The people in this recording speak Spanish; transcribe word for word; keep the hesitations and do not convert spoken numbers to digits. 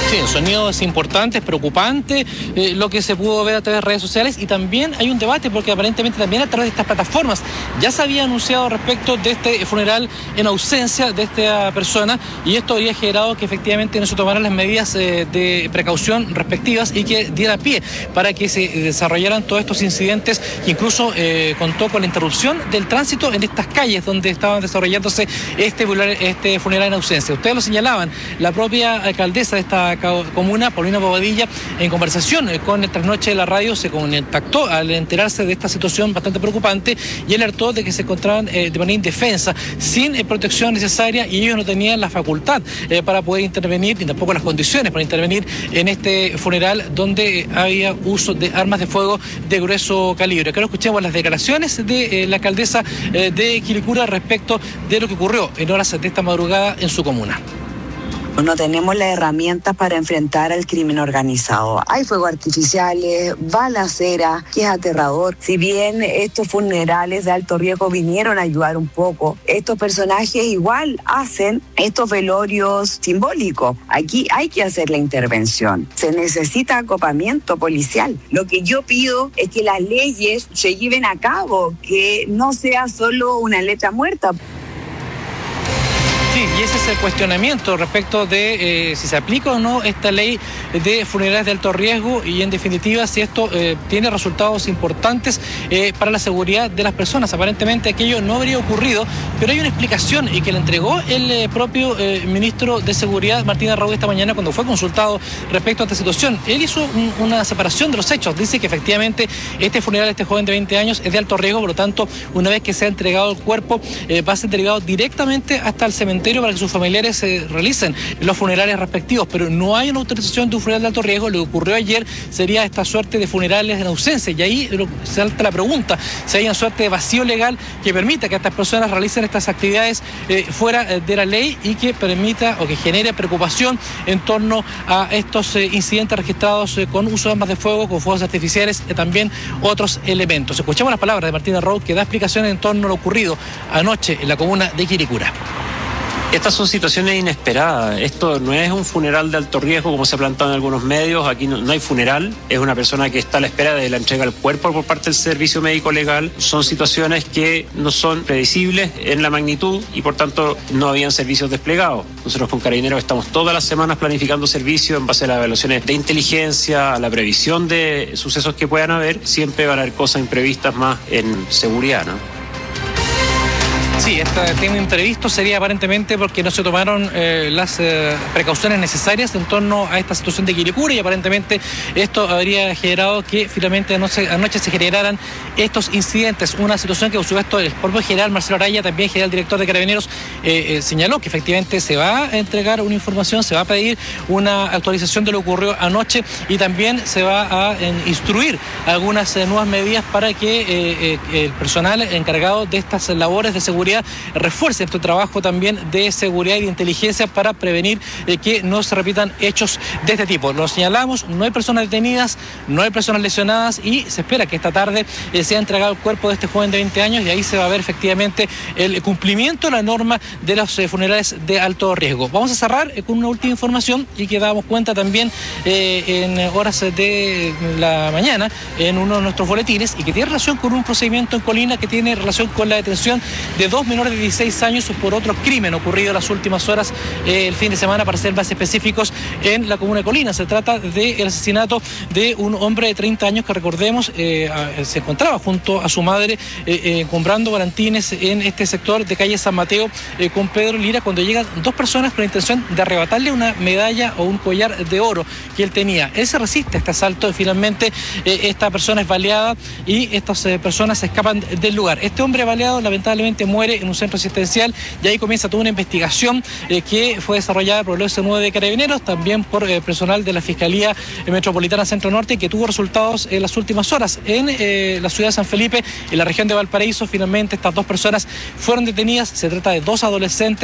Sí, el sonido es importante, es preocupante, eh, lo que se pudo ver a través de redes sociales, y también hay un debate porque aparentemente también a través de estas plataformas ya se había anunciado respecto de este funeral en ausencia de esta persona, y esto habría generado que efectivamente no se tomaran las medidas eh, de precaución respectivas y que diera pie para que se desarrollaran todos estos incidentes, que incluso eh, contó con la interrupción del tránsito en estas calles donde estaban desarrollándose este funeral, este funeral en ausencia. Ustedes lo señalaban, la propia alcaldesa de esta comuna, Paulina Bobadilla, en conversación con el Trasnoche de la Radio, se contactó al enterarse de esta situación bastante preocupante y alertó de que se encontraban eh, de manera indefensa, sin eh, protección necesaria, y ellos no tenían la facultad eh, para poder intervenir, ni tampoco las condiciones para intervenir en este funeral donde eh, había uso de armas de fuego de grueso calibre. Acá escuchemos las declaraciones de eh, la alcaldesa eh, de Quilicura respecto de lo que ocurrió en horas de esta madrugada en su comuna. No tenemos las herramientas para enfrentar al crimen organizado. Hay fuegos artificiales, balacera, que es aterrador. Si bien estos funerales de alto riesgo vinieron a ayudar un poco, estos personajes igual hacen estos velorios simbólicos. Aquí hay que hacer la intervención. Se necesita acopamiento policial. Lo que yo pido es que las leyes se lleven a cabo, que no sea solo una letra muerta. Sí, y ese es el cuestionamiento respecto de eh, si se aplica o no esta ley de funerales de alto riesgo, y en definitiva si esto eh, tiene resultados importantes eh, para la seguridad de las personas. Aparentemente aquello no habría ocurrido, pero hay una explicación y que le entregó el eh, propio eh, ministro de Seguridad, Martín Arraúz, esta mañana cuando fue consultado respecto a esta situación. Él hizo un, una separación de los hechos. Dice que efectivamente este funeral de este joven de veinte años es de alto riesgo, por lo tanto, una vez que se ha entregado el cuerpo, eh, va a ser entregado directamente hasta el cementerio para que sus familiares eh, realicen los funerales respectivos, pero no hay una autorización de un funeral de alto riesgo. Lo que ocurrió ayer sería esta suerte de funerales en ausencia, y ahí salta la pregunta si hay una suerte de vacío legal que permita que estas personas realicen estas actividades eh, fuera eh, de la ley, y que permita o que genere preocupación en torno a estos eh, incidentes registrados eh, con uso de armas de fuego, con fuegos artificiales y también otros elementos. Escuchamos las palabras de Martín Arraúz, que da explicaciones en torno a lo ocurrido anoche en la comuna de Quilicura. Estas son situaciones inesperadas. Esto no es un funeral de alto riesgo como se ha planteado en algunos medios. Aquí no, no hay funeral. Es una persona que está a la espera de la entrega del cuerpo por parte del servicio médico legal. Son situaciones que no son predecibles en la magnitud y por tanto no habían servicios desplegados. Nosotros con Carabineros estamos todas las semanas planificando servicios en base a las evaluaciones de inteligencia, a la previsión de sucesos que puedan haber. Siempre van a haber cosas imprevistas más en seguridad, ¿no? Sí, este tema imprevisto sería aparentemente porque no se tomaron eh, las eh, precauciones necesarias en torno a esta situación de Quilicura, y aparentemente esto habría generado que finalmente anoche, anoche se generaran estos incidentes. Una situación que, por supuesto, el propio general Marcelo Araya, también general director de Carabineros, eh, eh, señaló que efectivamente se va a entregar una información, se va a pedir una actualización de lo que ocurrió anoche, y también se va a en, instruir algunas eh, nuevas medidas para que eh, eh, el personal encargado de estas labores de seguridad refuerce este trabajo también de seguridad y de inteligencia para prevenir eh, que no se repitan hechos de este tipo. Lo señalamos, no hay personas detenidas, no hay personas lesionadas, y se espera que esta tarde eh, sea entregado el cuerpo de este joven de veinte años, y ahí se va a ver efectivamente el cumplimiento de la norma de los eh, funerales de alto riesgo. Vamos a cerrar eh, con una última información, y que damos cuenta también eh, en horas de la mañana en uno de nuestros boletines, y que tiene relación con un procedimiento en Colina que tiene relación con la detención de dos menores de dieciséis años por otro crimen ocurrido en las últimas horas eh, el fin de semana, para ser más específicos, en la comuna de Colina. Se trata del asesinato de un hombre de treinta años que, recordemos, eh, se encontraba junto a su madre eh, eh, comprando volantines en este sector de calle San Mateo eh, con Pedro Lira, cuando llegan dos personas con la intención de arrebatarle una medalla o un collar de oro que él tenía. Él se resiste a este asalto y finalmente eh, esta persona es baleada, y estas eh, personas escapan del lugar. Este hombre baleado lamentablemente muere en un centro asistencial, y ahí comienza toda una investigación eh, que fue desarrollada por el O S nueve de Carabineros, también por eh, personal de la Fiscalía Metropolitana Centro Norte, que tuvo resultados en las últimas horas. En eh, la ciudad de San Felipe, en la región de Valparaíso, finalmente estas dos personas fueron detenidas. Se trata de dos adolescentes